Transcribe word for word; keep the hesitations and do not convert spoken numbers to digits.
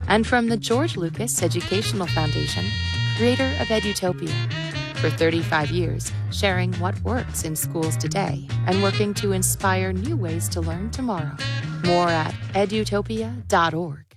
And from the George Lucas Educational Foundation, creator of Edutopia. For thirty-five years, sharing what works in schools today and working to inspire new ways to learn tomorrow. More at edutopia dot org.